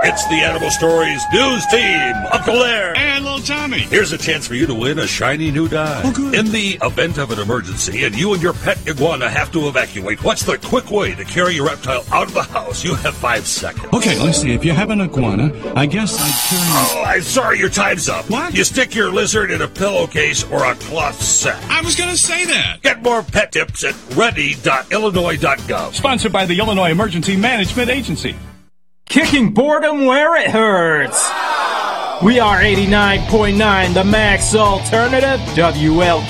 It's the Animal Stories news team. Uncle Larry. And little Tommy. Here's a chance for you to win a shiny new dime. Oh, good. In the event of an emergency and you and your pet iguana have to evacuate, what's the quick way to carry your reptile out of the house? You have 5 seconds. Okay, let's see. If you have an iguana, I guess I'd carry... Oh, I'm sorry, your time's up. What? You stick your lizard in a pillowcase or a cloth sack. I was going to say that. Get more pet tips at ready.illinois.gov. Sponsored by the Illinois Emergency Management Agency. Kicking boredom where it hurts. We are 89.9, the Max Alternative, WL.